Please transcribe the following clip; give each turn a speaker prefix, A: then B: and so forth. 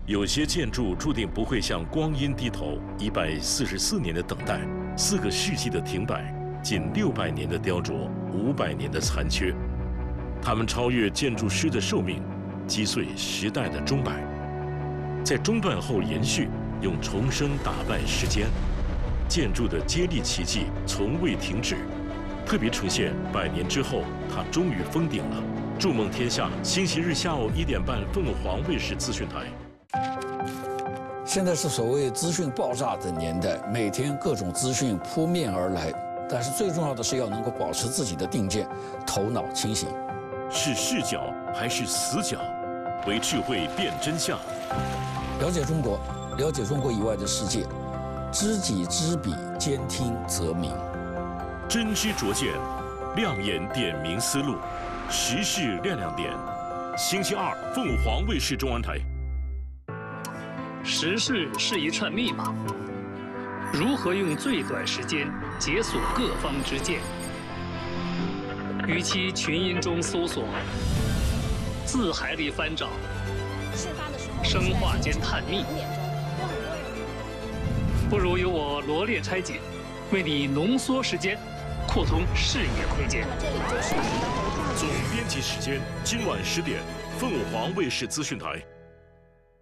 A: 有些建筑注定不会向光阴低头，144年的等待，4个世纪的停摆，近600年的雕琢，500年的残缺，它们超越建筑师的寿命，击碎时代的钟摆，在中断后延续，用重生打败时间。建筑的接力奇迹从未停止，特别呈现100年之后，它终于封顶了。筑梦天下，星期日下午1点半，凤凰卫视资讯台。
B: 现在是所谓资讯爆炸的年代，每天各种资讯扑面而来，但是最重要的是要能够保持自己的定见，头脑清醒。
A: 是视角还是死角？为智慧辨真相。
B: 了解中国，了解中国以外的世界，知己知彼，兼听则明。
A: 真知灼见，亮眼点明思路，时事亮亮点。星期二，凤凰卫视中文台。
C: 时事是一串密码，如何用最短时间解锁各方之见？与其群音中搜索，字海里翻找，生化间探秘，不如由我罗列拆解，为你浓缩时间，扩通视野空间。
A: 总编辑时间，今晚10点，凤凰卫视资讯台。